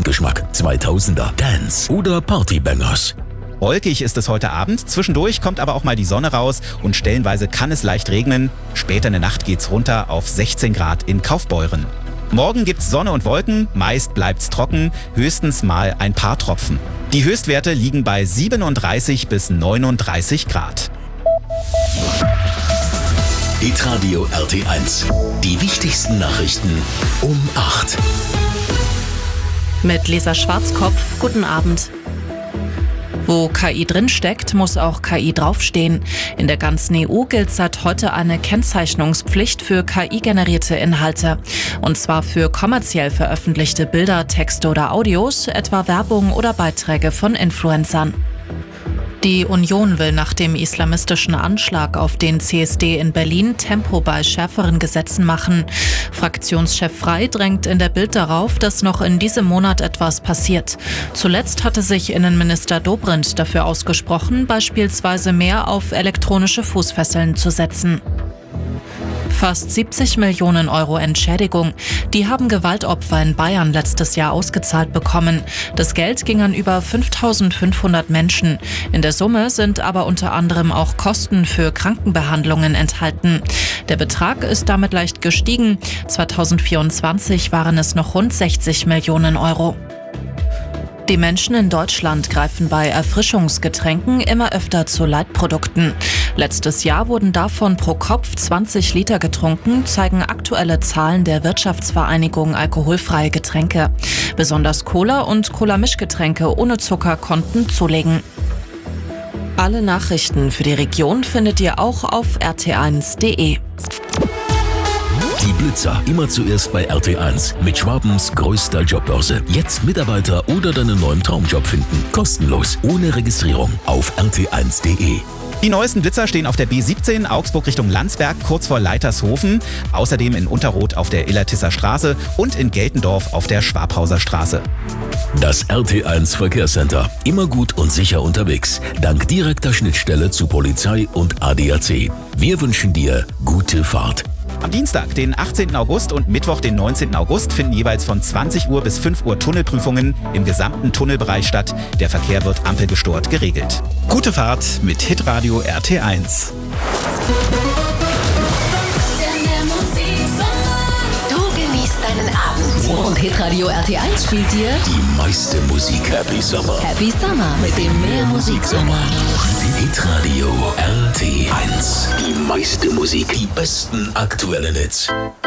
Musikgeschmack, 2000er, Dance oder Partybangers. Wolkig ist es heute Abend, zwischendurch kommt aber auch mal die Sonne raus und stellenweise kann es leicht regnen. Später in der Nacht geht's runter auf 16 Grad in Kaufbeuren. Morgen gibt's Sonne und Wolken, meist bleibt's trocken, höchstens mal ein paar Tropfen. Die Höchstwerte liegen bei 37 bis 39 Grad. Hitradio RT1. Die wichtigsten Nachrichten um 8. Mit Lisa Schwarzkopf, guten Abend. Wo KI drinsteckt, muss auch KI draufstehen. In der ganzen EU gilt seit heute eine Kennzeichnungspflicht für KI-generierte Inhalte. Und zwar für kommerziell veröffentlichte Bilder, Texte oder Audios, etwa Werbung oder Beiträge von Influencern. Die Union will nach dem islamistischen Anschlag auf den CSD in Berlin Tempo bei schärferen Gesetzen machen. Fraktionschef Frey drängt in der Bild darauf, dass noch in diesem Monat etwas passiert. Zuletzt hatte sich Innenminister Dobrindt dafür ausgesprochen, beispielsweise mehr auf elektronische Fußfesseln zu setzen. Fast 70 Millionen Euro Entschädigung. Die haben Gewaltopfer in Bayern letztes Jahr ausgezahlt bekommen. Das Geld ging an über 5.500 Menschen. In der Summe sind aber unter anderem auch Kosten für Krankenbehandlungen enthalten. Der Betrag ist damit leicht gestiegen. 2024 waren es noch rund 60 Millionen Euro. Die Menschen in Deutschland greifen bei Erfrischungsgetränken immer öfter zu Leitprodukten. Letztes Jahr wurden davon pro Kopf 20 Liter getrunken, zeigen aktuelle Zahlen der Wirtschaftsvereinigung Alkoholfreie Getränke. Besonders Cola und Cola-Mischgetränke ohne Zucker konnten zulegen. Alle Nachrichten für die Region findet ihr auch auf rt1.de. Die Blitzer immer zuerst bei RT1 mit Schwabens größter Jobbörse. Jetzt Mitarbeiter oder deinen neuen Traumjob finden. Kostenlos, ohne Registrierung auf rt1.de. Die neuesten Blitzer stehen auf der B17 Augsburg Richtung Landsberg, kurz vor Leitershofen. Außerdem in Unterroth auf der Illertisser Straße und in Geltendorf auf der Schwabhauser Straße. Das RT1 Verkehrscenter. Immer gut und sicher unterwegs. Dank direkter Schnittstelle zu Polizei und ADAC. Wir wünschen dir gute Fahrt. Am Dienstag, den 18. August und Mittwoch, den 19. August finden jeweils von 20 Uhr bis 5 Uhr Tunnelprüfungen im gesamten Tunnelbereich statt. Der Verkehr wird ampelgesteuert geregelt. Gute Fahrt mit Hitradio RT1. Du genießt deinen Abend. Und Hitradio RT1 spielt dir Die meiste Musik. Happy Summer. Happy Summer mit dem Mehr Musiksommer. Hitradio RT1. Die meiste Musik. Die besten aktuellen Hits.